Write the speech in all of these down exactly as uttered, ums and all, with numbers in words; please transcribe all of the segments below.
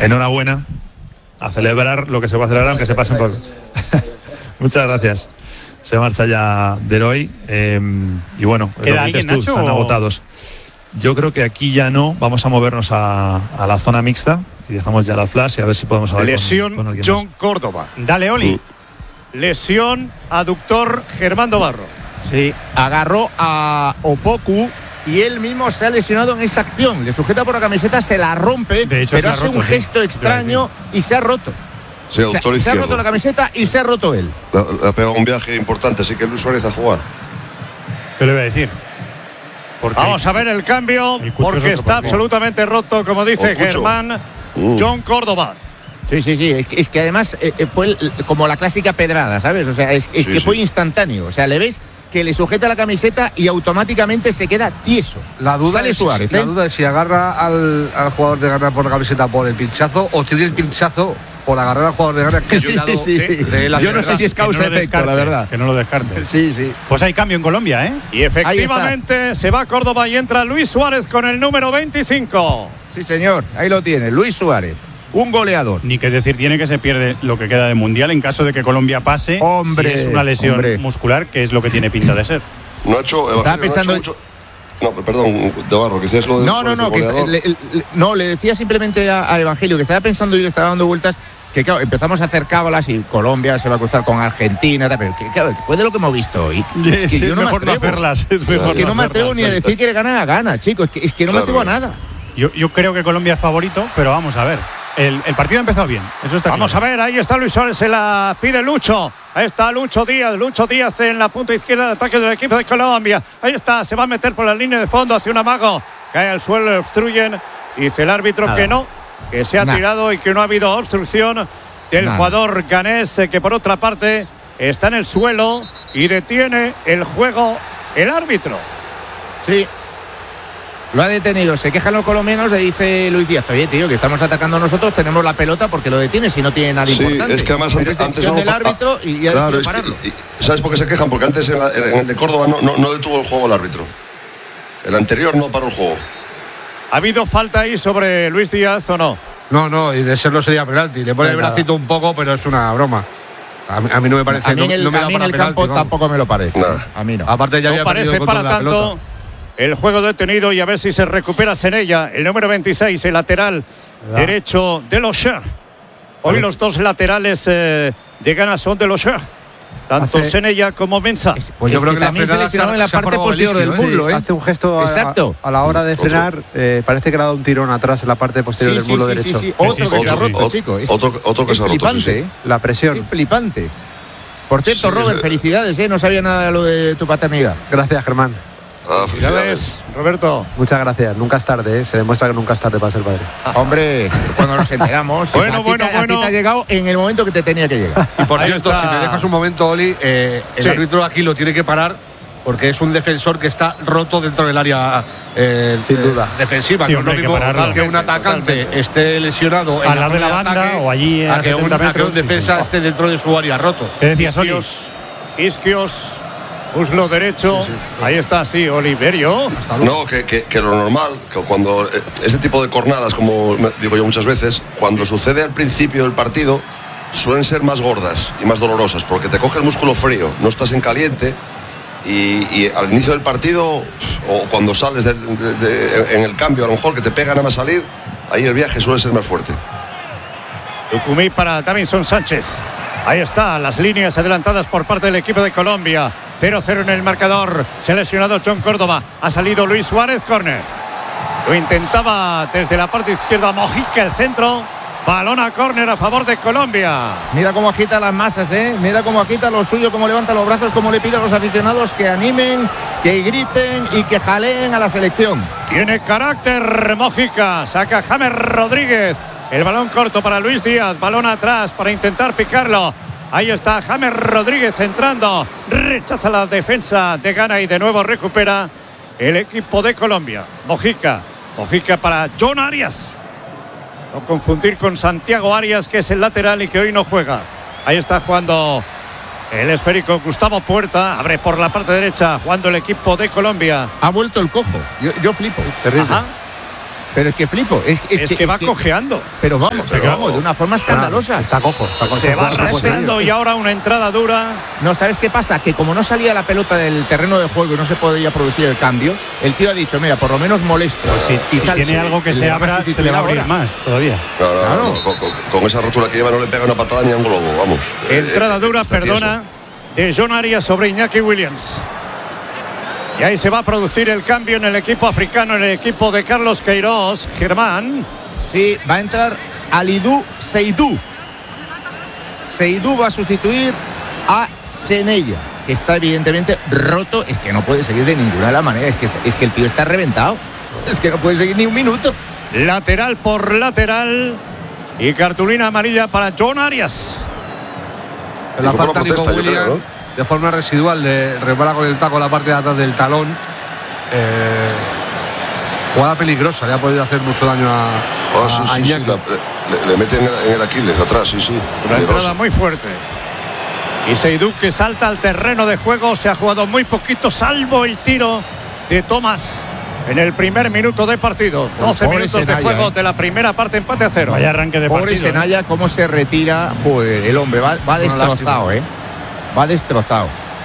enhorabuena, a celebrar lo que se va a celebrar, aunque se pase un poco. Muchas gracias. Se marcha ya Deroy eh, y bueno, ¿queda alguien, tú, Nacho? Están agotados. Yo creo que aquí ya no. Vamos a movernos a, a la zona mixta y dejamos ya la flash y a ver si podemos hablar lesión con, con alguien John más. Córdoba. Dale, Oli. Lesión aductor Germán Dobarro. Sí, agarró a Opoku y él mismo se ha lesionado en esa acción. Le sujeta por la camiseta, se la rompe, de hecho, pero hace hace roto, un sí. gesto extraño y se ha roto. Sí, se, autor se ha izquierdo. roto la camiseta y se ha roto él. Le, le ha pegado un viaje importante, así que Luis Suárez a jugar. ¿Qué le voy a decir? Porque Vamos a ver el cambio, el Cucho porque es otro está partido. absolutamente roto, como dice Oh, Cucho. Germán. Uh. John Córdoba. Sí, sí, sí. Es que, es que además eh, eh, fue el- como la clásica pedrada, ¿sabes? O sea, es, es Sí, que sí. fue instantáneo. O sea, le ves que le sujeta la camiseta y automáticamente se queda tieso. La duda, Sale es, Suárez, la ¿eh? duda es si agarra al, al jugador de Ghana por la camiseta por el pinchazo o tiene el pinchazo por agarrar al jugador de Ghana que es Sí, lado sí. de la Yo no sé si es que no lo causa-efecto, descarte, la verdad. Que no lo descarte. Sí, sí. Pues hay cambio en Colombia, ¿eh? Y efectivamente se va Córdoba y entra Luis Suárez con el número veinticinco. Sí, señor. Ahí lo tiene. Luis Suárez. Un goleador. Ni que decir tiene que se pierde lo que queda de Mundial en caso de que Colombia pase. Hombre, si es una lesión hombre. muscular, que es lo que tiene pinta de ser. Nacho, Estaba Evangelio, pensando- no, ha hecho mucho... no, perdón, de Barro, que decías lo de No, no, Suárez, no, el que goleador. le, le- no, le decía simplemente a, a Evangelio que estaba pensando y le estaba dando vueltas que claro, empezamos a hacer cábalas y Colombia se va a cruzar con Argentina, tal, pero que, claro, después de lo que hemos visto hoy, es que Sí, yo no me mejor no atrevo. hacerlas. Es mejor Es que no me atrevo hacerlas. ni a decir que le ganan a gana, chicos, es que, es que no Claro. me atrevo a nada. Yo, yo creo que Colombia es favorito, pero vamos a ver. El, el partido ha empezado bien. Eso está Vamos claro. a ver, ahí está Luis Suárez, se la pide Lucho. Ahí está Lucho Díaz, Lucho Díaz en la punta izquierda de ataque del equipo de Colombia. Ahí está, se va a meter por la línea de fondo hacia un amago. Cae al suelo, le obstruyen. Dice el árbitro Nada. que no, que se ha Nada. tirado y que no ha habido obstrucción del Nada. jugador ganés, eh, que por otra parte está en el suelo y detiene el juego el árbitro. Sí. Lo ha detenido, se quejan los colombianos, le dice Luis Díaz, oye tío, que estamos atacando nosotros, tenemos la pelota porque lo detiene si no tiene nada Sí, importante. es que además Pero antes, es antes decisión no del pa- árbitro y ya claro, decidió es que- pararlo. y- ¿sabes por qué se quejan? Porque antes en, la- en el de Córdoba no, no, no detuvo el juego el árbitro. El anterior no paró el juego. ¿Ha habido falta ahí sobre Luis Díaz o no? No, no, y de serlo sería penalti. Le pone el Nada. bracito un poco, pero es una broma. A mí, a mí no me parece. A mí en no- el, no me a da mí en para el penalti, campo vamos. tampoco me lo parece. Nada. A mí no. Aparte ya No había perdido parece el control para de la tanto pelota. el juego detenido y a ver si se recupera Senella, el número veintiséis, el lateral derecho de los Shers. Hoy los dos laterales eh, de Ghana son de los Shers, tanto Hace- Senella como Mensah. Pues yo Es creo que que la también se frenada lesionó se ha- en la se ha parte probado el posterior del isquio, ¿eh? muslo, ¿eh? Hace un gesto a, Exacto. a la hora de Otro. frenar, eh, parece que le ha dado un tirón atrás en la parte posterior Sí, del sí, muslo sí, derecho. sí, sí. Otro sí, que sí, se ha sí. roto, Otro- chico. Es, otro- otro que es se ha roto, flipante, sí, sí. ¿eh? La Es presión. flipante. Por cierto, Sí, Robert, es- felicidades, ¿eh? No sabía nada de lo de tu paternidad. Gracias, Germán. Ah, Ya felicidades. ves, Roberto. Muchas gracias. Nunca es tarde, ¿eh? Se demuestra que nunca es tarde para ser padre. Hombre, cuando nos enteramos, Bueno, a ti bueno, te- a ti bueno. te ha llegado en el momento que te tenía que llegar. Y por Ahí cierto, está. si me dejas un momento, Oli, eh, el Sí. árbitro aquí lo tiene que parar porque es un defensor que está roto dentro del área eh, Sin eh, duda. defensiva. Sí, no es hombre, lo hay que mismo pararlo. que un atacante Totalmente. esté lesionado en Al lado de la zona banda ataque, o allí a a que un, setenta a que un metros, sí, defensa sí. esté dentro de su área roto. ¿Qué decías, Oli? Isquios, Isquios, muslo derecho. Ahí está, sí, Oliverio. No, que, que, que lo normal, que cuando eh, este tipo de cornadas, como me- digo yo muchas veces, cuando sucede al principio del partido, suelen ser más gordas y más dolorosas, porque te coge el músculo frío, no estás en caliente, y, y al inicio del partido, o cuando sales de- de- de- en el cambio, a lo mejor que te pega nada más salir, ahí el viaje suele ser más fuerte. Lucumí para Davinson Sánchez. Ahí está, las líneas adelantadas por parte del equipo de Colombia. cero cero en el marcador. Se ha lesionado John Córdoba. Ha salido Luis Suárez, córner. Lo intentaba desde la parte izquierda Mojica, el centro. Balón a córner a favor de Colombia. Mira cómo agita las masas, ¿eh? Mira cómo agita lo suyo, cómo levanta los brazos, cómo le pide a los aficionados que animen, que griten y que jaleen a la selección. Tiene carácter Mojica. Saca James Rodríguez. El balón corto para Luis Díaz. Balón atrás para intentar picarlo. Ahí está James Rodríguez entrando. Rechaza la defensa de Ghana y de nuevo recupera el equipo de Colombia. Mojica. Mojica para John Arias. No confundir con Santiago Arias, que es el lateral y que hoy no juega. Ahí está jugando el esférico Gustavo Puerta. Abre por la parte derecha jugando el equipo de Colombia. Ha vuelto el cojo. Yo, yo flipo. Terrible. Ajá. Pero es que flipo. Es, es Es que, que va es que- cojeando. Pero vamos, Sí, pero- pero vamos, de una forma escandalosa. Está cojo. Está cojo. Se va Está cojo. arrastrando y ahora una entrada dura. No, ¿sabes qué pasa? Que como no salía la pelota del terreno de juego y no se podía producir el cambio, el tío ha dicho, mira, por lo menos molesto. Pues si, y si sal- tiene algo que le se va a abra, se sustituir le va a abrir ahora. más todavía. No, no, no, Claro. no, con, con- con esa rotura que lleva no le pega una patada ni a un globo, vamos. Entrada Eh, eh, dura, está perdona, de John Arias sobre Iñaki Williams. Y ahí se va a producir el cambio en el equipo africano, en el equipo de Carlos Queiroz, Germán. Sí, va a entrar Alidou Seydou. Seydou va a sustituir a Senella, que está evidentemente roto. Es que no puede seguir de ninguna de las maneras. Es que, es que el tío está reventado. Es que no puede seguir ni un minuto. Lateral por lateral. Y cartulina amarilla para John Arias. En la Y fue una falta Nico protesta, yo Williams, creo, de forma residual, le repara con el taco la parte de atrás del talón. Eh, jugada peligrosa, le ha podido hacer mucho daño a, Ah, a- sí, a sí, sí, Iñaki. la- le, le mete en el, en el Aquiles atrás, sí, sí. Una Peligroso. entrada muy fuerte. Y Seydou que salta al terreno de juego. Se ha jugado muy poquito, salvo el tiro de Tomás en el primer minuto de partido. doce Pobre minutos de Senaya, juego eh. de la primera parte, empate a cero. Vaya arranque de Pobre partido. ¿eh? Senaya, cómo se retira. Joder, el hombre va, va destrozado, ¿eh? Va destrozado.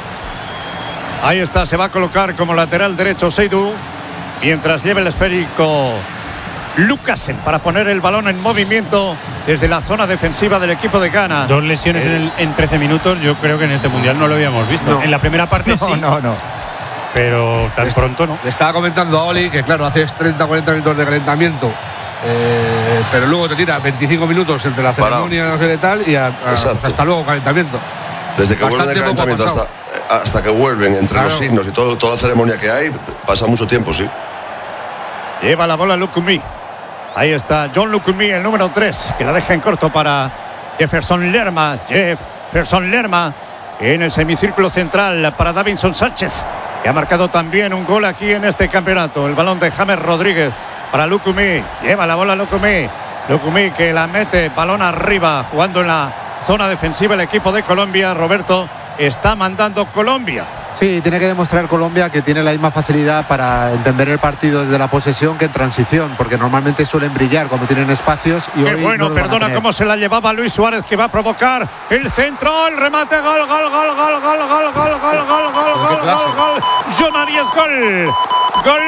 Ahí está, se va a colocar como lateral derecho Seydou, mientras lleva el esférico Lucasen para poner el balón en movimiento desde la zona defensiva del equipo de Ghana. Dos lesiones en, el- en trece minutos, yo creo que en este mundial no lo habíamos visto. No. En la primera parte No, sí, no, no. pero tan pronto no. Le estaba comentando a Oli que, claro, haces treinta cuarenta minutos de calentamiento, eh, pero luego te tiras veinticinco minutos entre la Parado. ceremonia no sé qué tal y a- a- Exacto. hasta luego calentamiento. Desde que vuelven Bastante de poco ha calentamiento hasta, pasado. hasta que vuelven entre Claro. los signos y todo, toda la ceremonia que hay, pasa mucho tiempo, sí. Lleva la bola Lukumi. Ahí está John Lukumi, el número tres, que la deja en corto para Jefferson Lerma. Jefferson Lerma en el semicírculo central para Davinson Sánchez, que ha marcado también un gol aquí en este campeonato. El balón de James Rodríguez para Lukumi. Lleva la bola Lukumi. Lukumi que la mete, balón arriba, jugando en la zona defensiva el equipo de Colombia. Roberto, está mandando Colombia. Sí, tiene que demostrar Colombia que tiene la misma facilidad para entender el partido desde la posesión que en transición, porque normalmente suelen brillar cuando tienen espacios y Qué hoy bueno, no lo van a perdona tener. cómo se la llevaba Luis Suárez, que va a provocar el centro, el remate, gol, gol, gol, gol, gol, gol, gol, gol, gol, gol, gol, gol, gol. John Arias, gol. Gol.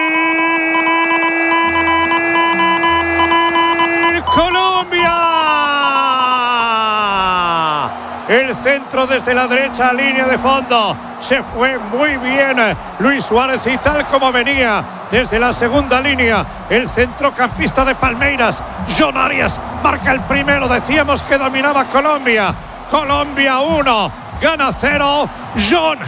Colombia. El centro desde la derecha, línea de fondo. Se fue muy bien Luis Suárez y tal como venía desde la segunda línea, el centrocampista de Palmeiras, John Arias, marca el primero. Decíamos que dominaba Colombia. Colombia uno, Ghana cero, John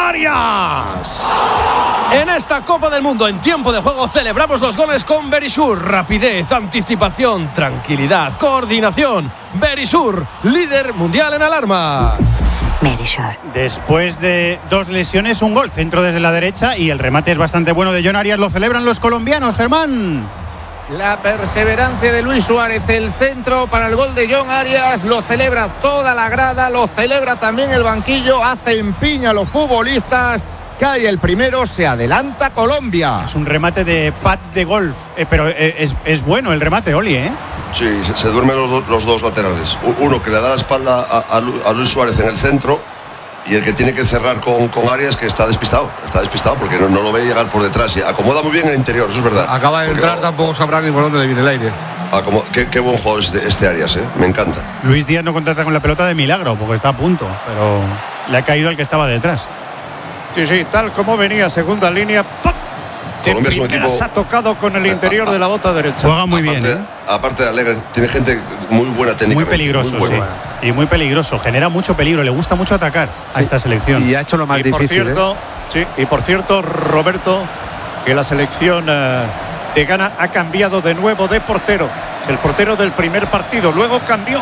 Arias. En esta Copa del Mundo, en tiempo de juego, celebramos los goles con Verisur. Rapidez, anticipación, tranquilidad, coordinación. Verisur, líder mundial en alarma. Verisur. Después de dos lesiones, un gol, centro desde la derecha y el remate es bastante bueno de John Arias. Lo celebran los colombianos, Germán. La perseverancia de Luis Suárez, el centro para el gol de John Arias, lo celebra toda la grada, lo celebra también el banquillo, hacen piña los futbolistas, cae el primero, se adelanta Colombia. Es un remate de pat de golf, eh, pero eh, es, es bueno el remate, Oli, ¿eh? Sí, se, se duermen los, do- los dos laterales. U- Uno que le da la espalda a, a Lu- a Luis Suárez en el centro y el que tiene que cerrar con, con Arias, que está despistado. Está despistado porque no, no lo ve llegar por detrás y acomoda muy bien el interior, eso es verdad. Acaba de Porque, entrar, oh, tampoco sabrá ni por dónde le viene el aire. acomo- qué, qué buen jugador este, este Arias, ¿eh? Me encanta. Luis Díaz no contrata con la pelota de milagro porque está a punto, pero le ha caído al que estaba detrás. Sí, sí, tal como venía, segunda línea. ¡pap! De Colombia es un primeras equipo- ha tocado con el interior de la bota derecha. Juega muy bien, aparte, ¿eh? aparte de alegre, tiene gente muy buena técnica. Muy peligroso, sí. Y muy peligroso, genera mucho peligro, le gusta mucho atacar a esta selección. Y ha hecho lo más Y por difícil. ¿eh? cierto, sí, y por cierto, Roberto, que la selección eh, de Ghana ha cambiado de nuevo de portero. Es el portero del primer partido, luego cambió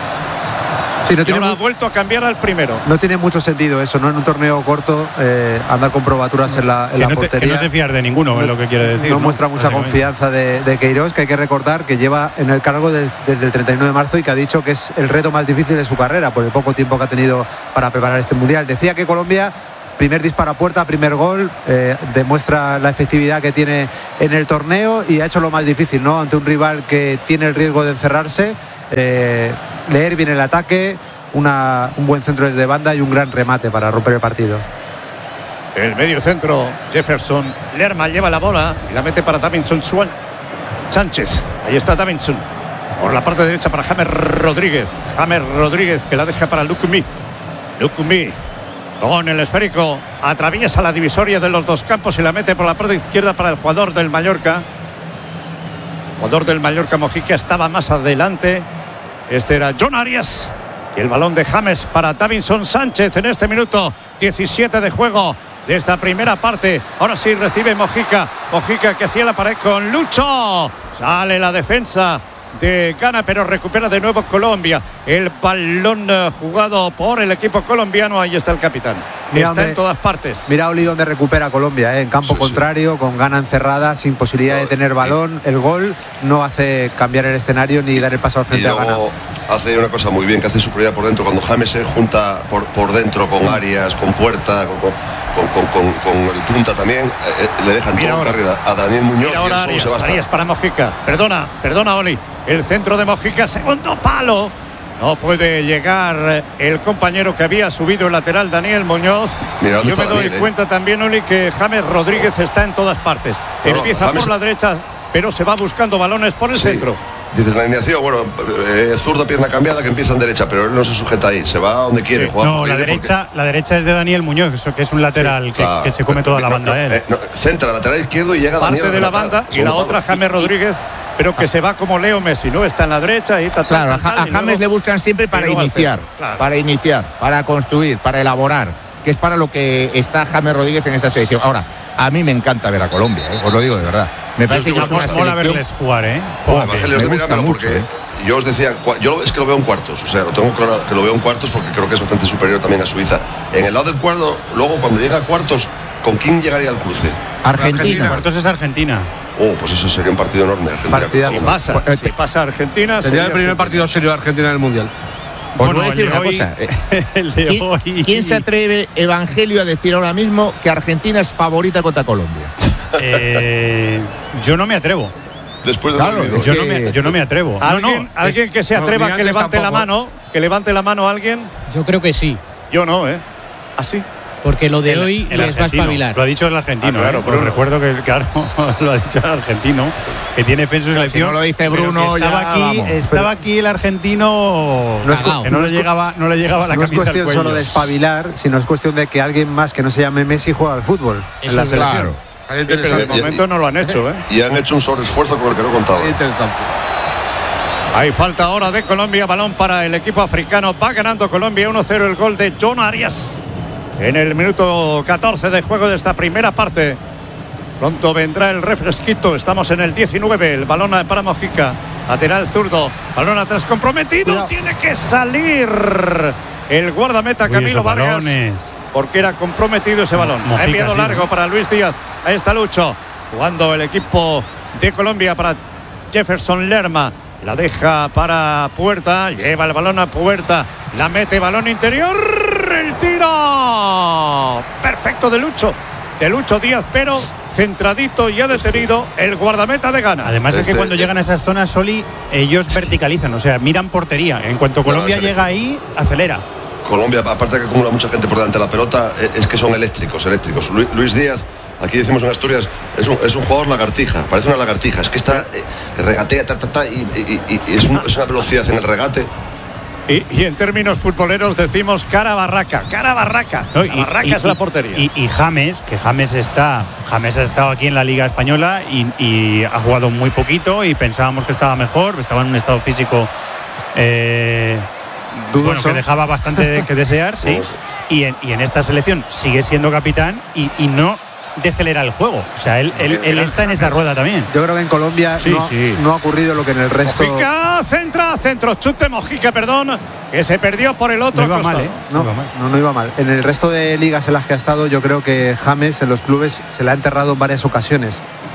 Sí, no y tiene, ahora ha mu- vuelto a cambiar al primero. no tiene mucho sentido eso, ¿no? En un torneo corto, eh, andar con probaturas en la, en que, la no te, que portería. no te fías de ninguno, es lo que quiere decir. No muestra mucha Básicamente. confianza de, de Queiroz, que hay que recordar que lleva en el cargo des- desde el treinta y nueve de marzo y que ha dicho que es el reto más difícil de su carrera por el poco tiempo que ha tenido para preparar este mundial. Decía que Colombia primer disparo a puerta, primer gol, eh, demuestra la efectividad que tiene en el torneo y ha hecho lo más difícil, ¿no? Ante un rival que tiene el riesgo de encerrarse, eh, leer bien el ataque, una, un buen centro desde banda y un gran remate para romper el partido. El medio centro, Jefferson Lerma lleva la bola y la mete para Davinson Swan Sánchez. Ahí está Davinson. Por la parte derecha para James Rodríguez. James Rodríguez que la deja para Lukumi. Lukumi con el esférico. Atraviesa la divisoria de los dos campos y la mete por la parte izquierda para el jugador del Mallorca. El jugador del Mallorca, Mojica, estaba más adelante. Este era John Arias. Y el balón de James para Davinson Sánchez en este minuto diecisiete de juego de esta primera parte. Ahora sí recibe Mojica. Mojica que hacía la pared con Lucho. Sale la defensa de Ghana, pero recupera de nuevo Colombia. El balón uh, jugado por el equipo colombiano. Ahí está el capitán. Mira está donde, en todas partes. Mira Oli donde recupera Colombia, ¿eh? En campo sí, contrario, sí. Con Ghana encerrada, sin posibilidad no, de tener balón. El gol no hace cambiar el escenario ni dar el paso al frente y luego a Ghana. Hace una cosa muy bien, que hace superioridad por dentro. Cuando James se junta por, por dentro con Arias, con Puerta, con, con, con, con, con el punta también, eh, le dejan todo carrera a Daniel Muñoz. Mira ahora Arias, Arias para Mojica. Perdona, perdona Oli. El centro de Mojica, segundo palo. No puede llegar el compañero que había subido el lateral, Daniel Muñoz. Mira, yo me doy Daniel, cuenta eh. también, Oli, que James Rodríguez está en todas partes. No, Empieza no, James... por la derecha, pero se va buscando balones por el sí. centro. Dices la alineación, bueno, eh, zurda, pierna cambiada, que empieza en derecha, pero él no se sujeta ahí, se va a donde quiere. Sí. Jugar no, la derecha, porque... la derecha es de Daniel Muñoz, que es un lateral sí, que, claro, que se come toda la banda. No, él. Eh, no, centra, lateral izquierdo y llega parte Daniel. de la banda y la otra James Rodríguez, pero que se va como Leo Messi, ¿no? Está en la derecha y tal. Claro, tal, a, a James luego, le buscan siempre para iniciar, claro. para iniciar, para construir, para elaborar, que es para lo que está James Rodríguez en esta selección. Ahora, a mí me encanta ver a Colombia, ¿eh? Os lo digo de verdad. Me parece que es una selección... mola verles jugar, ¿eh? Oh, Evangelio, me gusta mucho, porque... ¿eh? Yo os decía, yo es que lo veo en cuartos, o sea, lo tengo claro que lo veo en cuartos porque creo que es bastante superior también a Suiza. En el lado del cuarto, luego cuando llega a cuartos, ¿con quién llegaría al cruce? Argentina. Argentina. Cuartos es Argentina. Oh, pues eso sería un partido enorme, Argentina. Si pasa, si pasa Argentina, sería, sería el primer Argentina. partido serio de Argentina en el Mundial. Os bueno, voy a decir una hoy, cosa. El de ¿Quién, hoy. ¿Quién se atreve, Evangelio, a decir ahora mismo que Argentina es favorita contra Colombia? Eh, yo no me atrevo. Después de claro, yo, no me, yo no me atrevo. ¿Alguien, no, no, ¿alguien que se atreva no, que levante tampoco. la mano? ¿Que levante la mano a alguien? Yo creo que sí. Yo no, ¿eh? ¿Así? Porque lo de el, hoy el les va a espabilar. Lo ha dicho el argentino, ah, claro, ¿eh? Pero recuerdo que, claro, lo ha dicho el argentino, que tiene fe en su selección. Si no lo dice Bruno, estaba ya, aquí, vamos. estaba aquí el argentino no es, que no, no le llegaba, no le llegaba la no camisa al cuello. No es cuestión solo de espabilar, sino es cuestión de que alguien más que no se llame Messi juega al fútbol. Eso en la es selección. claro. Sí, pero de momento no lo han hecho, ¿eh? Y han hecho un sobreesfuerzo con el que no contaba. Hay falta ahora de Colombia, balón para el equipo africano. Va ganando Colombia uno cero, el gol de John Arias en el minuto catorce de juego de esta primera parte. Pronto vendrá el refresquito. Estamos en el diecinueve. El balón para Mojica, lateral zurdo, balón atrás comprometido. Cuidado. Tiene que salir el guardameta Camilo Uy, Vargas balones. Porque era comprometido ese balón. Mojica, ha enviado sí, largo ¿no? para Luis Díaz. Ahí está Lucho jugando el equipo de Colombia para Jefferson Lerma. La deja para Puerta, lleva el balón a Puerta, la mete, balón interior, el tiro perfecto de Lucho, de Lucho Díaz, pero centradito y ha detenido el guardameta de Ghana. Además es que cuando llegan a esas zonas, Soli, ellos verticalizan, o sea, miran portería. En cuanto Colombia llega ahí, acelera. Colombia, aparte de que acumula mucha gente por delante de la pelota, es que son eléctricos, eléctricos. Luis Díaz, aquí decimos en Asturias, es un, es un jugador lagartija, parece una lagartija, es que está, eh, regatea, ta, ta, ta, y, y, y, y es, un, es una velocidad en el regate. Y, y en términos futboleros decimos cara barraca, cara barraca, no, y, barraca y, es y, la portería. Y, y James, que James está, James ha estado aquí en la Liga Española y, y ha jugado muy poquito y pensábamos que estaba mejor, estaba en un estado físico eh, bueno, que dejaba bastante de, que desear, sí. Y en, y en esta selección sigue siendo capitán y, y no decelera el juego. O sea, él, él, él está en esa rueda también. Yo creo que en Colombia sí, no, sí. no ha ocurrido lo que en el resto. Mojica, centra, centro, chute Mojica, perdón, que se perdió por el otro no iba costado. Mal, ¿eh? no, no, no, no iba mal. En el resto de ligas en las que ha estado, yo creo que James en los clubes se le ha enterrado en varias ocasiones.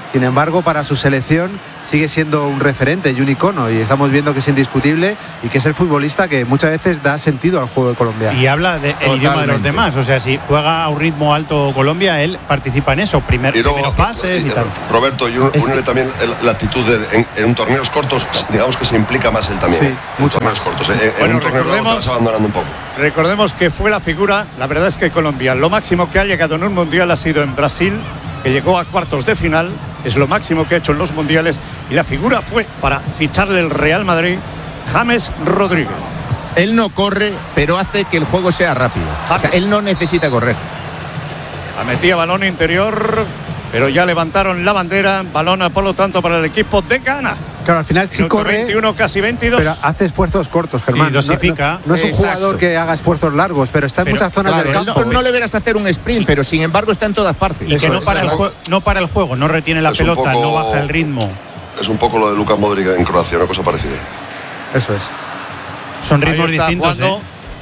Sin embargo, para su selección sigue siendo un referente y un icono, y estamos viendo que es indiscutible y que es el futbolista que muchas veces da sentido al juego de Colombia. Y habla del idioma de los demás, o sea, si juega a un ritmo alto Colombia, él participa en eso, primer, y luego, primeros pases y, y tal. Roberto, y un, únele también el, la actitud de, en, en torneos cortos, digamos que se implica más él también. Sí, ¿eh? En torneos más. cortos, ¿eh? En, bueno, en un torneo largo te vas abandonando un poco. Recordemos que fue la figura, la verdad es que Colombia, lo máximo que ha llegado en un mundial ha sido en Brasil, que llegó a cuartos de final, es lo máximo que ha hecho en los mundiales, y la figura fue para ficharle el Real Madrid, James Rodríguez. Él no corre, pero hace que el juego sea rápido. O sea, él no necesita correr. La metía balón interior, pero ya levantaron la bandera, balón por lo tanto para el equipo de Ghana. Claro, al final sí corre, veintiuno, casi veintidós. Pero hace esfuerzos cortos, Germán. Y dosifica. No, no, no es un Exacto. jugador que haga esfuerzos largos, pero está en pero, muchas zonas claro, del campo. No, no le verás hacer un sprint, pero sin embargo está en todas partes. Y Eso que no es. para, el juego, no para el juego, no retiene la es pelota, poco, no baja el ritmo. Es un poco lo de Luka Modric en Croacia, una cosa parecida. Eso es. Son ritmos distintos, ¿eh?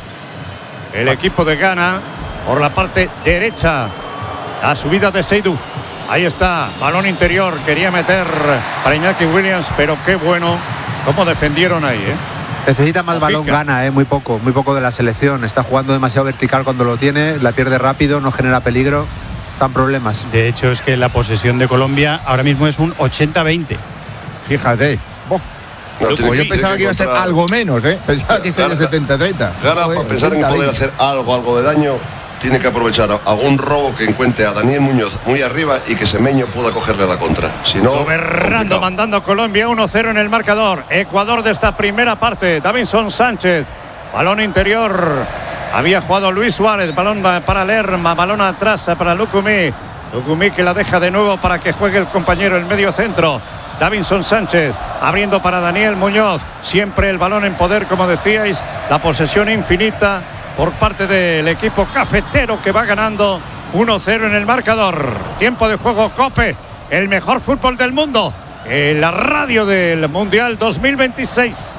El equipo de Ghana por la parte derecha. La subida de Seydou. Ahí está, balón interior, quería meter para Iñaki Williams, pero qué bueno cómo defendieron ahí, ¿eh? Necesita más Ofica. balón Ghana, ¿eh? Muy poco, muy poco de la selección. Está jugando demasiado vertical cuando lo tiene, la pierde rápido, no genera peligro. Están problemas. De hecho, es que la posesión de Colombia ahora mismo es un ochenta veinte. Fíjate. Oh. No, yo que pensaba que, que iba a ser algo menos, ¿eh? Pensaba que sería setenta treinta. Ghana, para pensar en poder hacer algo, algo de daño, tiene que aprovechar algún robo que encuentre a Daniel Muñoz muy arriba y que Semeño pueda cogerle la contra. Si no, gobernando, mandando a Colombia uno cero en el marcador. Ecuador de esta primera parte. Davinson Sánchez, balón interior. Había jugado Luis Suárez, balón para Lerma, balón atrás para Lucumí. Lucumí que la deja de nuevo para que juegue el compañero el medio centro. Davinson Sánchez abriendo para Daniel Muñoz. Siempre el balón en poder, como decíais. La posesión infinita por parte del equipo cafetero que va ganando uno cero en el marcador. Tiempo de juego COPE, el mejor fútbol del mundo, en la radio del Mundial dos mil veintiséis,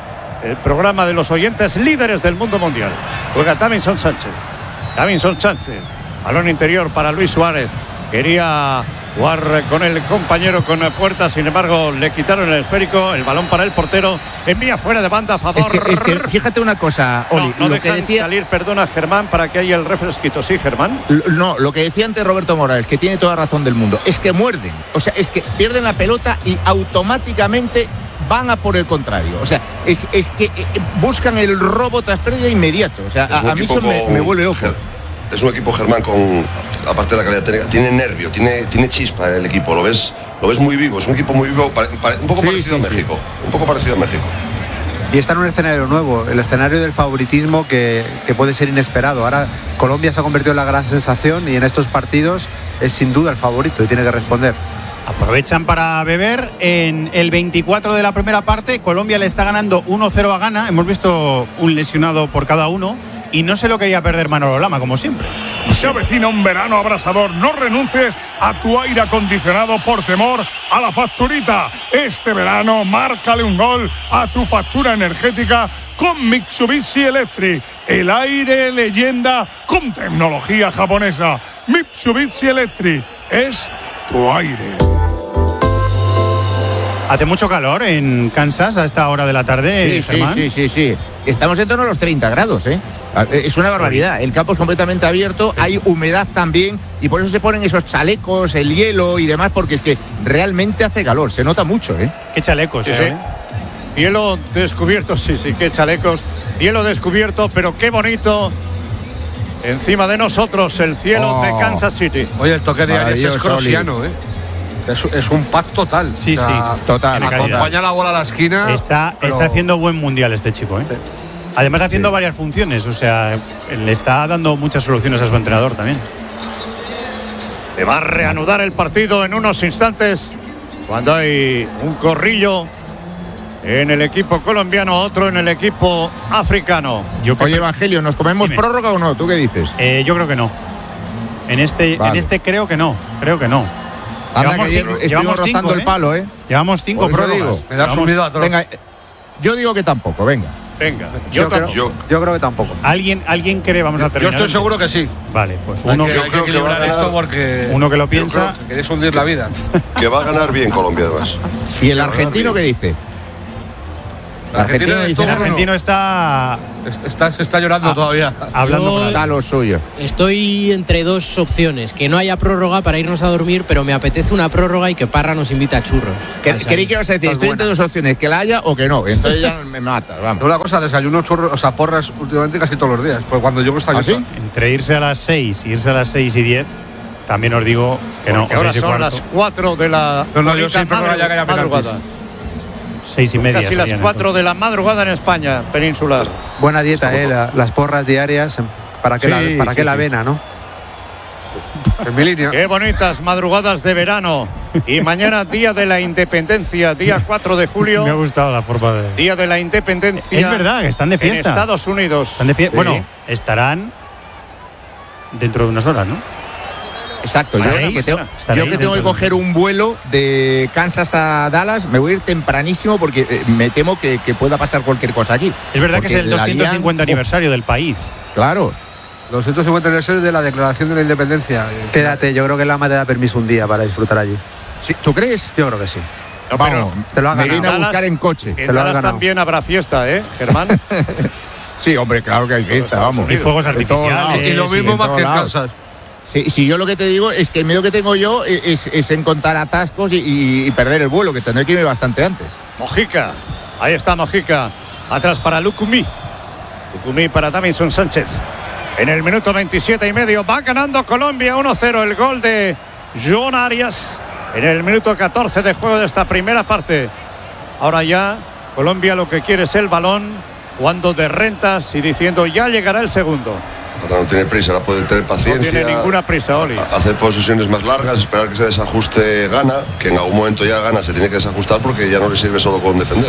el programa de los oyentes líderes del mundo mundial. Juega Davinson Sánchez. Davinson Sánchez, balón interior para Luis Suárez. Quería jugar con el compañero con Puerta, sin embargo le quitaron el esférico, el balón para el portero, envía fuera de banda a favor. Es que, es que fíjate una cosa, Oli, no, no lo dejan que decía... salir, perdona Germán, para que haya el refresquito, sí, Germán. No, lo que decía antes Roberto Morales, que tiene toda razón del mundo, es que muerden, o sea, es que pierden la pelota y automáticamente van a por el contrario, o sea, es, es que buscan el robo tras pérdida inmediato, o sea, a, a mí eso me, me vuelve loco. Es un equipo, Germán, con, aparte de la calidad técnica, tiene nervio, tiene, tiene chispa el equipo, lo ves, lo ves muy vivo, es un equipo muy vivo, pare, pare, un poco sí, parecido sí, a México, sí. un poco parecido a México. Y está en un escenario nuevo, el escenario del favoritismo que, que puede ser inesperado. Ahora Colombia se ha convertido en la gran sensación y en estos partidos es sin duda el favorito y tiene que responder. Aprovechan para beber. En el veinticuatro de la primera parte, Colombia le está ganando uno cero a Ghana. Hemos visto un lesionado por cada uno y no se lo quería perder Manolo Lama, como siempre. Se avecina un verano abrasador. No renuncies a tu aire acondicionado por temor a la facturita. Este verano, márcale un gol a tu factura energética con Mitsubishi Electric. El aire leyenda con tecnología japonesa. Mitsubishi Electric es tu aire. Hace mucho calor en Kansas a esta hora de la tarde, sí, Germán. Sí, sí, sí, sí. Estamos en torno a los treinta grados, ¿eh? Es una barbaridad. El campo es completamente abierto, hay humedad también y por eso se ponen esos chalecos, el hielo y demás, porque es que realmente hace calor, se nota mucho, ¿eh? Qué chalecos, sí, ¿eh? Sí. Hielo descubierto, sí, sí, qué chalecos. Hielo descubierto, pero qué bonito. Encima de nosotros el cielo oh. de Kansas City. Oye, el toque de Arias es crossiano, ¿eh? Es, es un pack total. Sí, o sea, sí, total. Acompaña la bola a la esquina. Está, pero... está haciendo buen mundial este chico, ¿eh? Sí. Además haciendo sí. varias funciones, o sea, le está dando muchas soluciones a su entrenador también. Se va a reanudar el partido en unos instantes cuando hay un corrillo en el equipo colombiano, otro en el equipo africano. Yo Oye, Evangelio, ¿nos comemos Dime. prórroga o no? ¿Tú qué dices? Eh, yo creo que no. En este, vale. en este creo que no, creo que no. Anda, llevamos que cinco, llevamos rozando cinco, ¿eh? el palo, ¿eh? Llevamos cinco prórrogas. Me da subido a todos. Venga, yo digo que tampoco, venga. Venga, yo, yo, creo, yo- yo creo que tampoco. ¿Alguien, ¿Alguien cree? Vamos a Yo terminar. estoy seguro que sí. Vale, pues Hay uno, que, yo hay que creo que va a equilibrar ganar- esto porque uno que lo piensa. queréis hundir la vida. Que va a ganar bien Colombia, además. ¿Y el argentino qué dice? El argentino Argentina dice El nada. argentino está Está, se está llorando Ah. todavía. hablando Yo- con Está alguien. lo suyo. Estoy entre dos opciones. Que no haya prórroga para irnos a dormir, pero me apetece una prórroga y que Parra nos invite a churros. Que- Al salir. Creí que ibas a decir, estoy entre dos opciones, que la haya o que no. Entonces ya me matas, vamos. Una cosa, desayuno churros, o sea, porras últimamente casi todos los días. Pues cuando llego está ¿Ah, sí? Entre irse a las seis y irse a las seis y diez, también os digo que no. Porque o ahora seis y son cuarto. las cuatro de la No, no, yo bonita sí, pero ya que haya penaltis. madrugada. Seis y media. Casi las serían, cuatro de la madrugada en España, peninsular. Buena dieta, eh, la- las porras diarias. ¿Para qué Sí, la, para sí, qué la sí. avena, no? en mi línea. Qué bonitas madrugadas de verano. Y mañana, día de la independencia, día cuatro de Me ha julio, gustado la forma de. día de la independencia. Es verdad que están de fiesta. En Estados Unidos. Están de fie- Sí. Bueno, estarán dentro de unas horas, ¿no? Exacto. Yo, ¿Estaréis? que tengo, ¿Estaréis yo que tengo que dentro de- coger un vuelo de Kansas a Dallas, me voy a ir tempranísimo porque eh, me temo que, que pueda pasar cualquier cosa aquí. Es verdad que Porque es el la doscientos cincuenta lían- aniversario del país. Oh, claro. doscientos cincuenta aniversario de la Declaración de la Independencia. Quédate, yo creo que la te da permiso un día para disfrutar allí. Sí, ¿tú crees? Yo creo que sí. No, pero Vamos, te lo has me ganado. viene a Dallas- buscar en coche. En Te lo has Dallas ganado. también habrá fiesta, ¿eh, Germán? Sí, hombre, claro que hay fiesta, Estados vamos. Y fuegos De todos lados. artificiales. Y lo sí, mismo en más todos que en lados. Kansas. Sí, si yo lo que te digo es que el miedo que tengo yo es, es encontrar atascos y, y- y perder el vuelo, que tendré que irme bastante antes. Mojica. Ahí está Mojica. Atrás para Lucumí. Lucumí para Davinson Sánchez. En el minuto veintisiete y medio va ganando Colombia uno cero. El gol de John Arias. En el minuto catorce de juego de esta primera parte. Ahora ya Colombia lo que quiere es el balón. Jugando de rentas y diciendo ya llegará el segundo. Ahora no tiene prisa, ahora puede tener No paciencia. tiene ninguna prisa, Oli. a- Hacer posiciones más largas, esperar que se desajuste Gana, que en algún momento ya Gana se tiene que desajustar porque ya no le sirve solo con defender.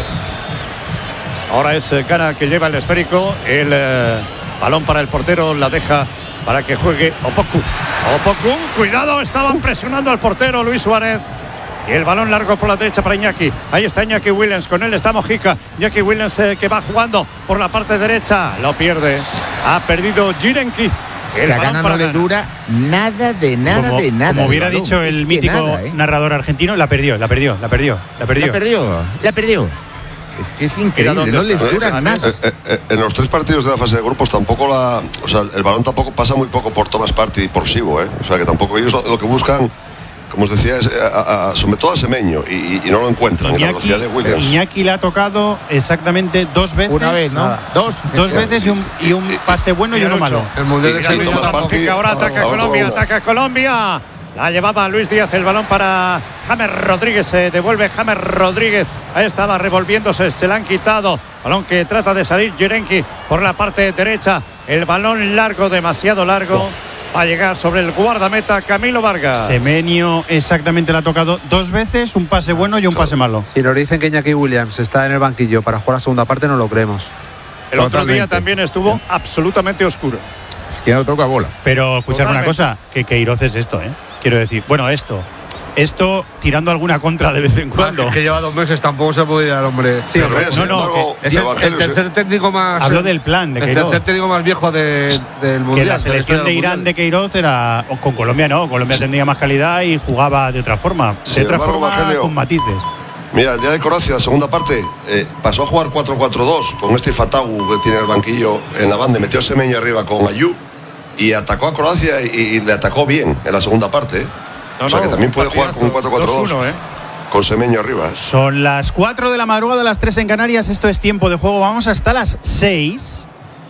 Ahora es eh, Gana que lleva el esférico. El eh, balón para el portero la deja para que juegue Opoku. Opoku, cuidado, estaban presionando al portero Luis Suárez. Y el balón largo por la derecha para Iñaki. Ahí está Iñaki Williams, con él está Mojica. Iñaki Williams eh, que va jugando por la parte derecha. Lo pierde. Ha perdido Jirenki. Es que a Gana no le dura nada de nada como, de nada. como el hubiera balón. dicho Es el que mítico nada, ¿eh? narrador argentino, la perdió, la perdió, la perdió, la perdió. La perdió, la perdió. Es que es increíble, dónde no está. les dura Eh, nada. Eh, eh, eh, en los tres partidos de la fase de grupos tampoco la, o sea, el balón tampoco pasa muy poco por Thomas Partey y por Sibo, ¿eh? O sea que tampoco ellos lo, lo que buscan, como os decía, es eh, a- a- sobre todo a Semeño y, y- y no lo encuentran en la Iñaki, velocidad de Williams. Iñaki le ha tocado exactamente dos veces. Una vez, ¿no? nada. Dos. Dos veces y un, y un pase bueno y uno malo. El Mundial de Y- y Clubes Thomas ya Partey- Mojica ahora ah, ataca ahora Colombia, una. ataca Colombia. La llevaba Luis Díaz, el balón para James Rodríguez, se devuelve James Rodríguez. Ahí estaba revolviéndose, se la han quitado. Balón que trata de salir Jirenki por la parte derecha. El balón largo, demasiado largo. Va a llegar sobre el guardameta Camilo Vargas. Semenio exactamente le ha tocado dos veces, un pase bueno y un pase malo. Si nos dicen que Iñaki Williams está en el banquillo para jugar la segunda parte, no lo creemos. El otro día Totalmente. también estuvo absolutamente oscuro. Es que no toca bola. Pero escuchar una Totalmente. cosa, que Queiroz es esto, ¿eh? Quiero decir, bueno, esto. Esto tirando alguna contra de vez en cuando. Es que lleva dos meses, tampoco se puede ir al hombre. Sí, Pero, hombre, sin no, no, embargo, Es y el, el Evangelio se- tercer técnico más. Hablo del plan de El Queiroz. tercer técnico más viejo de- del mundial. Que la de selección historia de del Irán mundial. de Queiroz era. O con Colombia no, Colombia tendría más calidad y jugaba de otra forma. De Sin otra embargo, forma Evangelio, con matices. Mira, el día de Croacia, la segunda parte, eh, pasó a jugar cuatro cuatro dos con este Fatagu que tiene el banquillo en la banda, metió a Semeño arriba con Ayú y atacó a Croacia y, y le atacó bien en la segunda parte. ¿eh? No, o sea no, que también puede jugar con un cuatro cuatro dos dos uno, ¿eh? con Semeño arriba. Son las cuatro de la madrugada, las tres en Canarias. Esto es tiempo de juego. Vamos hasta las seis.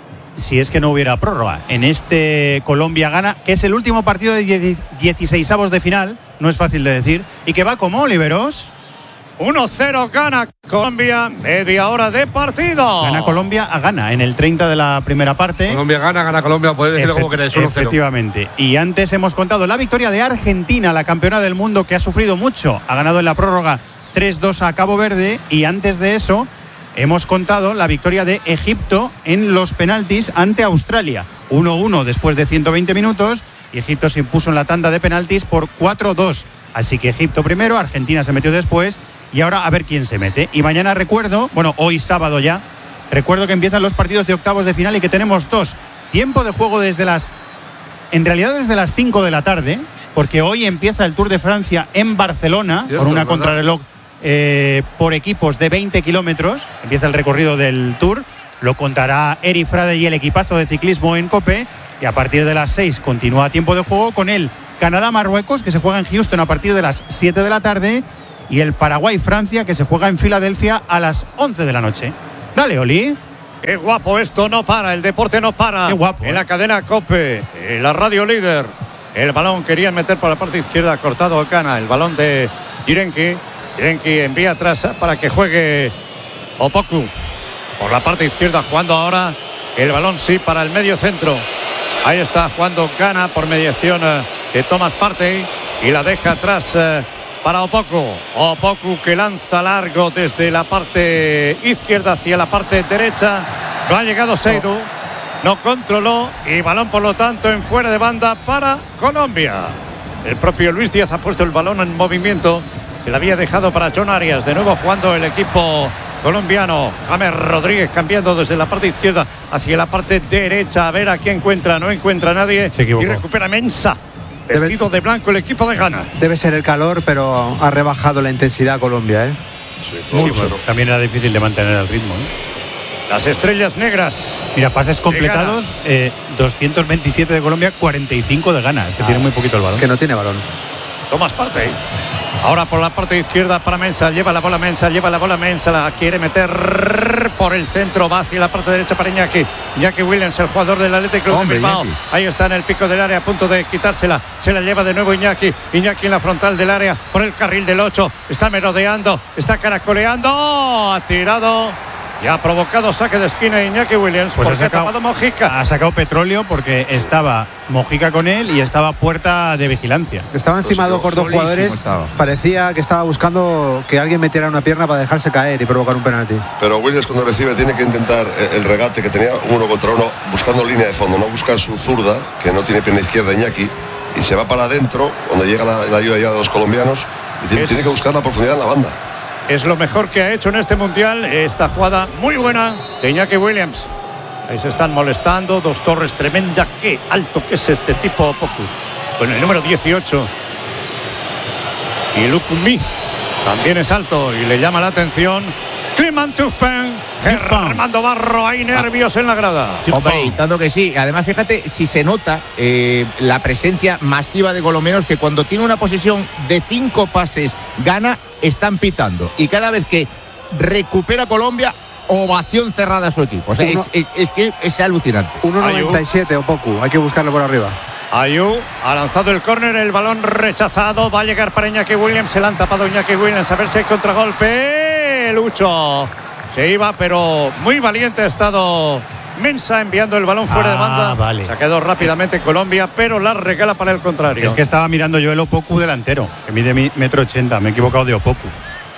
Si es que no hubiera prórroga en este Colombia gana, que es el último partido de dieciseisavos de final. No es fácil de decir. Y que va como Oliveros. uno cero gana Colombia, media hora de partido. Gana Colombia a gana en el treinta de la primera parte. Colombia gana, gana Colombia, podéis decirlo como Efe- queráis, uno cero. Efectivamente. Y antes hemos contado la victoria de Argentina, la campeona del mundo, que ha sufrido mucho. Ha ganado en la prórroga tres dos a Cabo Verde. Y antes de eso, hemos contado la victoria de Egipto en los penaltis ante Australia. uno uno después de ciento veinte minutos. Y Egipto se impuso en la tanda de penaltis por cuatro dos. Así que Egipto primero, Argentina se metió después. Y ahora a ver quién se mete. Y mañana recuerdo, bueno, hoy sábado ya, Recuerdo que empiezan los partidos de octavos de final y que tenemos dos. Tiempo de juego desde las... En realidad desde las cinco de la tarde, porque hoy empieza el Tour de Francia en Barcelona, Cierto, con una ¿verdad? contrarreloj eh, por equipos de veinte kilómetros. Empieza el recorrido del Tour. Lo contará Eri Frade y el equipazo de ciclismo en COPE. Y a partir de las seis continúa tiempo de juego con el Canadá-Marruecos, que se juega en Houston a partir de las siete de la tarde. Y el Paraguay-Francia, que se juega en Filadelfia a las once de la noche. Dale, Oli. Qué guapo, esto no para, el deporte no para. Qué guapo. En la cadena COPE, en la radio líder. El balón querían meter por la parte izquierda, cortado Ocana. El balón de Jirenki. Jirenki envía atrás para que juegue Opoku. Por la parte izquierda, jugando ahora el balón sí para el medio centro. Ahí está jugando Gana por mediación de Thomas Partey y la deja atrás eh, para Opoku. Opoku que lanza largo desde la parte izquierda hacia la parte derecha. No ha llegado Seydou, no controló y balón por lo tanto en fuera de banda para Colombia. El propio Luis Díaz ha puesto el balón en movimiento. Se le había dejado para John Arias. De nuevo jugando el equipo colombiano. James Rodríguez cambiando desde la parte izquierda hacia la parte derecha. A ver a quién encuentra. No encuentra a nadie. Se equivocó. Y recupera Mensah. Vestido de blanco el equipo de Ghana. Debe ser el calor, pero ha rebajado la intensidad Colombia, ¿eh? Sí, Sí, mucho. bueno, también era difícil de mantener el ritmo, ¿eh? Las estrellas negras. Mira, pases completados, eh, doscientos veintisiete de Colombia, cuarenta y cinco de Ghana. Es que Ah, tiene muy poquito el balón. Que no tiene balón. Thomas Partey. Ahora por la parte izquierda para Mensah. Lleva la bola Mensah, lleva la bola Mensah. La quiere meter por el centro. Va hacia la parte derecha para Iñaki. Iñaki Williams, el jugador del Athletic Club de Bilbao. Iñaki. Ahí está en el pico del área, a punto de quitársela. Se la lleva de nuevo Iñaki. Iñaki en la frontal del área, por el carril del ocho. Está merodeando, está caracoleando. Ha tirado y ha provocado saque de esquina Iñaki Williams. Pues ha porque ha sacado, tapado Mojica. ha sacado petróleo porque estaba Mojica con él y estaba puerta de vigilancia. Estaba encimado por dos solísimo jugadores. estaba. Parecía que estaba buscando que alguien metiera una pierna para dejarse caer y provocar un penalti. Pero Williams cuando recibe tiene que intentar eh, el regate que tenía uno contra uno, buscando línea de fondo, no buscar su zurda, que no tiene pierna izquierda Iñaki, y se va para adentro, donde llega la, la ayuda ya de los colombianos, y tiene, Es- tiene que buscar la profundidad en la banda. Es lo mejor que ha hecho en este mundial. Esta jugada muy buena de Iñaki Williams. Ahí se están molestando. Dos torres tremenda. Qué alto que es este tipo Opoku. Con el número dieciocho. Y Lukumi también es alto y le llama la atención. Clement Turpin. Armando Barro. Hay nervios en la grada. Hombre, y tanto que sí. Además, fíjate si se nota eh, la presencia masiva de colombianos que cuando tiene una posesión de cinco pases gana, están pitando. Y cada vez que recupera Colombia, ovación cerrada a su equipo. O sea, Uno- es, es- es que es alucinante. uno noventa y siete o poco. Hay que buscarlo por arriba. Ayú ha lanzado el córner, el balón rechazado. Va a llegar para Iñaki Williams. Se la han tapado Iñaki Williams. A ver si hay contragolpe. Lucho. Se iba, pero muy valiente ha estado Mensah enviando el balón fuera de Ah, banda. vale. Se ha quedado rápidamente Colombia, pero la regala para el contrario. Es que estaba mirando yo el Opoku delantero, que mide mi- metro ochenta. Me he equivocado de Opoku.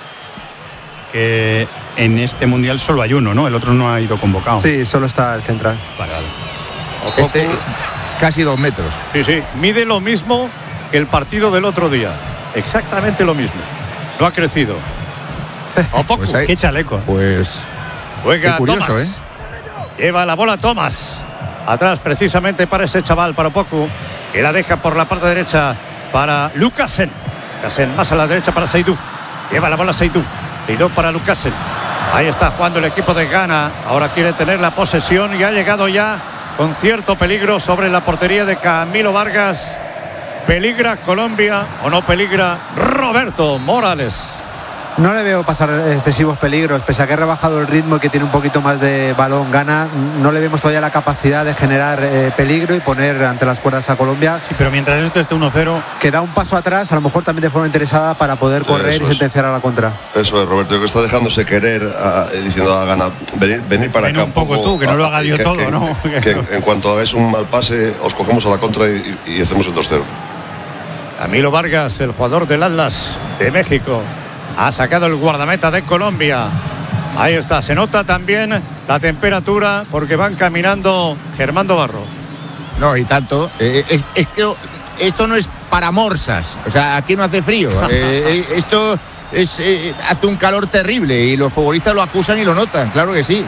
Que en este mundial solo hay uno, ¿no? El otro no ha ido convocado. Sí, solo está el central. Vale, vale. Opoku, Este, casi dos metros. sí, sí, mide lo mismo que el partido del otro día. Exactamente lo mismo. No ha crecido. Opoku. Pues ahí- Qué chaleco. Pues Juega qué curioso, Thomas. ¿eh? Lleva la bola Thomas. Atrás precisamente para ese chaval, para Opoku. Que la deja por la parte derecha para Lukasen. Lukasen más a la derecha para Seydou. Lleva la bola Seydou. Seydou para Lukasen. Ahí está jugando el equipo de Ghana. Ahora quiere tener la posesión y ha llegado ya con cierto peligro sobre la portería de Camilo Vargas. ¿Peligra Colombia o no peligra Roberto Morales? No le veo pasar excesivos peligros, pese a que ha rebajado el ritmo y que tiene un poquito más de balón gana, no le vemos todavía la capacidad de generar eh, peligro y poner ante las cuerdas a Colombia, Sí, pero mientras esto esté uno cero, que da un paso atrás, a lo mejor también de forma interesada para poder correr Eso y es. sentenciar a la contra. Eso es, Roberto, que está dejándose querer a- eh, diciendo a Gana, venir, venir para Ven acá. un poco tú, que no lo haga yo que- todo, que- ¿no? Que en cuanto hagáis un mal pase, os cogemos a la contra y, y hacemos el dos cero. Camilo Vargas, el jugador del Atlas de México, ha sacado el guardameta de Colombia. Ahí está, se nota también la temperatura porque van caminando Germando Barro. no, y tanto. Eh, es, es que esto no es para morsas. O sea, aquí no hace frío. Eh, eh, esto es, eh, hace un calor terrible y los futbolistas lo acusan y lo notan, claro que sí.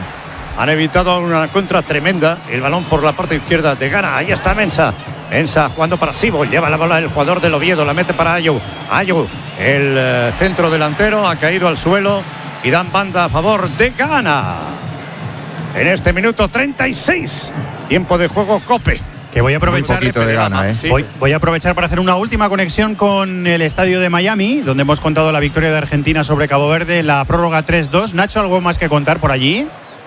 Han evitado una contra tremenda. El balón por la parte izquierda de Ghana. Ahí está Mensah. Mensah jugando para Sibo. Lleva la bola el jugador del Oviedo. La mete para Ayew. Ayew, el eh, centro delantero, ha caído al suelo y dan banda a favor de Ghana. En este minuto treinta y seis. Tiempo de juego Cope. Que voy a aprovechar de gana, ¿eh? sí. voy, voy a aprovechar para hacer una última conexión con el estadio de Miami, donde hemos contado la victoria de Argentina sobre Cabo Verde, la prórroga tres dos. Nacho, ¿algo más que contar por allí?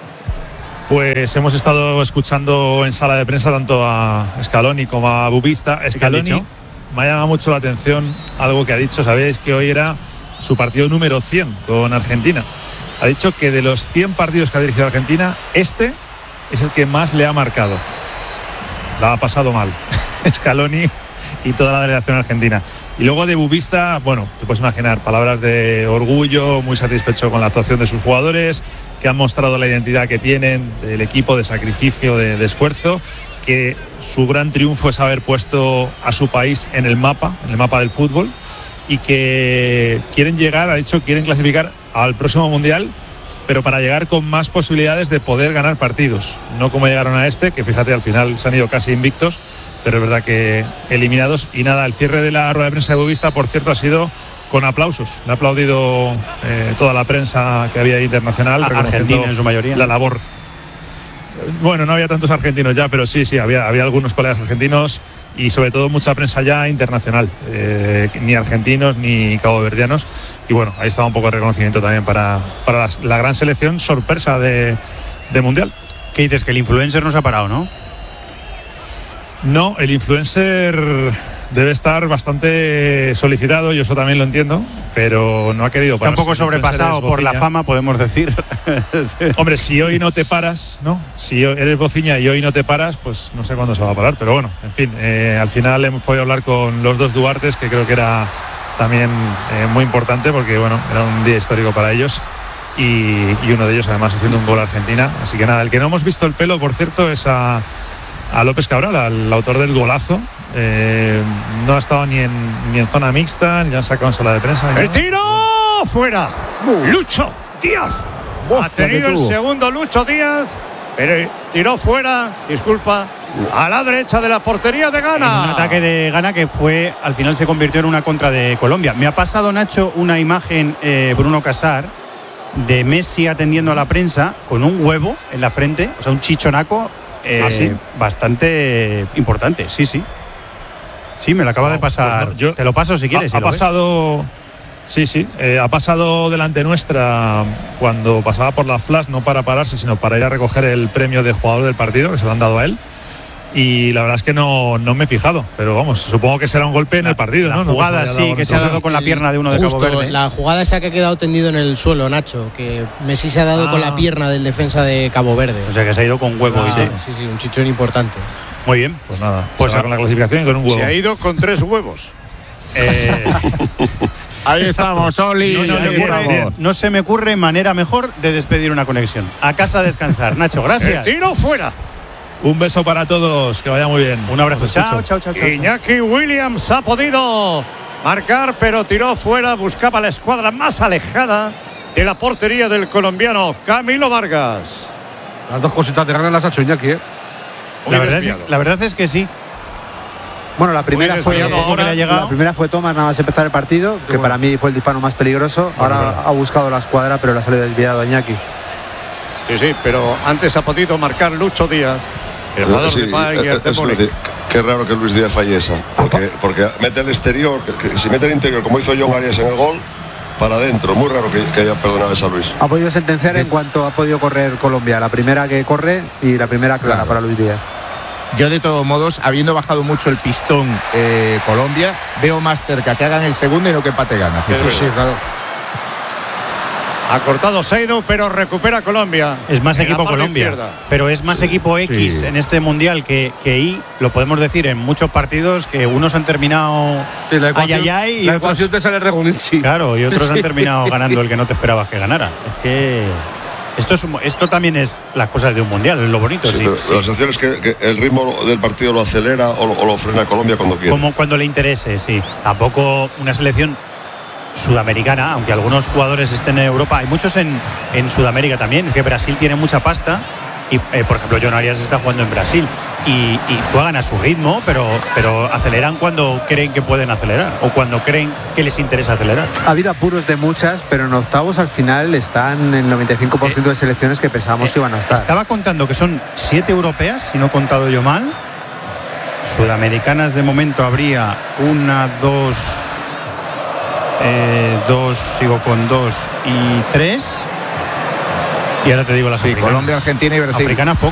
Pues hemos estado escuchando en sala de prensa tanto a Scaloni como a Bubista. Scaloni me ha llamado mucho la atención algo que ha dicho. Sabéis que hoy era su partido número cien con Argentina. Ha dicho que de los cien partidos que ha dirigido Argentina, este es el que más le ha marcado. La ha pasado mal Scaloni y toda la delegación argentina. Y luego de Bubista, bueno, te puedes imaginar, palabras de orgullo, muy satisfecho con la actuación de sus jugadores, que han mostrado la identidad que tienen del equipo, de sacrificio, de, de esfuerzo, que su gran triunfo es haber puesto a su país en el mapa, en el mapa del fútbol, y que quieren llegar, ha dicho, quieren clasificar al próximo Mundial, pero para llegar con más posibilidades de poder ganar partidos, no como llegaron a este, que fíjate, al final se han ido casi invictos, pero es verdad que eliminados. Y nada, el cierre de la rueda de prensa de Bubista, por cierto, ha sido con aplausos. Le ha aplaudido eh, toda la prensa que había internacional, Argentina en su mayoría, la labor. Bueno, no había tantos argentinos ya, pero sí, sí, había, había algunos colegas argentinos y sobre todo mucha prensa ya internacional, eh, ni argentinos ni caboverdianos. Y bueno, ahí estaba un poco de reconocimiento también para, para la, la gran selección sorpresa de, de Mundial. ¿Qué dices? Que el influencer no se ha parado, ¿no? No, el influencer debe estar bastante solicitado, yo eso también lo entiendo, pero no ha querido parar. Está un poco sobrepasado por la fama, podemos decir. Sí. Hombre, si hoy no te paras, ¿no? Si eres Bociña y hoy no te paras, pues no sé cuándo se va a parar, pero bueno, en fin, eh, al final hemos podido hablar con los dos Duartes, que creo que era también eh, muy importante, porque bueno, era un día histórico para ellos. Y, y uno de ellos además haciendo un gol a Argentina. Así que nada, el que no hemos visto el pelo, por cierto, es a a López Cabral, al autor del golazo. Eh, no ha estado ni en, ni en zona mixta, ni lo han sacado en sala de prensa. ¡El tiro! ¡Fuera! Uh. Lucho Díaz. Uh, ha tenido el segundo Lucho Díaz, pero tiró fuera, disculpa, a la derecha de la portería de Ghana. En un ataque de Ghana que fue, al final se convirtió en una contra de Colombia. Me ha pasado, Nacho, una imagen, eh, Bruno Casar, de Messi atendiendo a la prensa con un huevo en la frente, o sea, un chichonaco. Eh, ¿Ah, sí? Bastante importante, sí, sí. Sí, me lo acaba no, de pasar. Pues no, yo, te lo paso si quieres. Ha, si ha pasado. Ves. Sí, sí. Eh, ha pasado delante nuestra cuando pasaba por la flash, no para pararse, sino para ir a recoger el premio de jugador del partido, que se lo han dado a él. Y la verdad es que no, no me he fijado, pero vamos, supongo que será un golpe en la, el partido, la ¿no? La jugada no sí, que se ha dado con la pierna de uno de Justo, Cabo Verde. La jugada esa que ha quedado tendido en el suelo, Nacho, que Messi se ha dado ah. con la pierna del defensa de Cabo Verde. O sea que se ha ido con huevo. Ah, y sí. sí, sí, un chichón importante. Muy bien. Pues nada, pues a, con la clasificación y con un huevo. Se ha ido con tres huevos. eh, Ahí estamos, Oli. No, no, ahí ocurre, estamos. no se me ocurre manera mejor de despedir una conexión. A casa a descansar. Nacho, gracias. El tiro fuera. Un beso para todos, que vaya muy bien. Un abrazo. Chao, chao, chao, chao. Iñaki Williams ha podido marcar, pero tiró fuera. Buscaba la escuadra más alejada de la portería del colombiano Camilo Vargas. Las dos cositas de ganas las ha hecho Iñaki, ¿eh? La verdad, es, la verdad es que sí. Bueno, la primera fue ahora, la primera fue Thomas nada más empezar el partido, que bueno, para mí fue el disparo más peligroso. Ahora bueno, ha buscado la escuadra, pero la ha salido desviado a Iñaki. Sí, sí, pero antes ha podido marcar Lucho Díaz, el jugador sí, de Bayern de Múnich. Qué raro que Luis Díaz falle esa, porque, porque mete el exterior, que, que si mete el interior, como hizo John Arias en el gol, para adentro. Muy raro que, que haya perdonado esa Luis. Ha podido sentenciar Bien. en cuanto ha podido correr Colombia, la primera que corre y la primera clara claro. para Luis Díaz. Yo de todos modos, habiendo bajado mucho el pistón eh, Colombia, veo más cerca que hagan el segundo y no que empate gana. Sí, sí, claro. Ha cortado Seidu, pero recupera Colombia. Es más equipo Colombia, izquierda. Pero es más equipo X sí. en este Mundial que, que Y, lo podemos decir en muchos partidos, que unos han terminado sí, la ecuación, ay, ay, ay, y la otros, ecuación te sale Regonenchi. Claro, y otros sí. han terminado ganando el que no te esperabas que ganara. Es que esto, es, esto también es las cosas de un Mundial, es lo bonito. Sí, sí, sí. La sensación es que, que el ritmo del partido lo acelera o lo, o lo frena Colombia cuando quiere. Como cuando le interese, sí. Tampoco una selección sudamericana, aunque algunos jugadores estén en Europa, hay muchos en, en Sudamérica también. Es que Brasil tiene mucha pasta y, eh, por ejemplo, John Arias está jugando en Brasil y, y juegan a su ritmo, pero, pero aceleran cuando creen que pueden acelerar o cuando creen que les interesa acelerar. Ha habido apuros de muchas, pero en octavos al final están el noventa y cinco por ciento de selecciones que pensábamos eh, que iban a estar. Estaba contando que son siete europeas, si no he contado yo mal. Sudamericanas de momento habría una, dos, eh, dos, sigo con dos y tres. Y ahora te digo las sí, africanas. Colombia, Argentina y Brasil. Africanas poco.